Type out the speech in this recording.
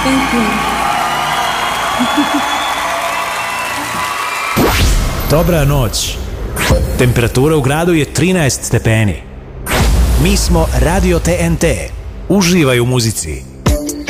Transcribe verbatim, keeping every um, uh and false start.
Thank you. Dobra noć. Temperatura u gradu je trinaest stepeni. Mi smo Radio T N T. Uživaj u muzici.